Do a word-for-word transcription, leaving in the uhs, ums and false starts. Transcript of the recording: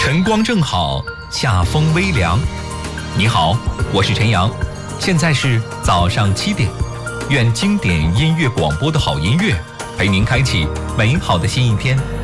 晨光正好，夏风微凉。你好，我是陈阳，现在是早上七点。愿经典音乐广播的好音乐陪您开启美好的新一天。